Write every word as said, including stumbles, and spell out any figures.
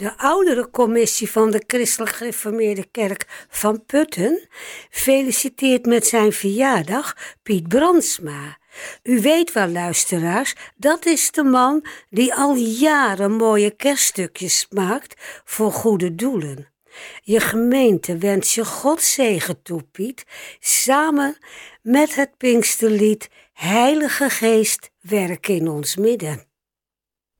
De oudere commissie van de Christelijk Gereformeerde Kerk van Putten feliciteert met zijn verjaardag Piet Brandsma. U weet wel, luisteraars, dat is de man die al jaren mooie kerststukjes maakt voor goede doelen. Je gemeente wens je God zegen toe, Piet, samen met het Pinksterlied Heilige Geest, werk in ons midden.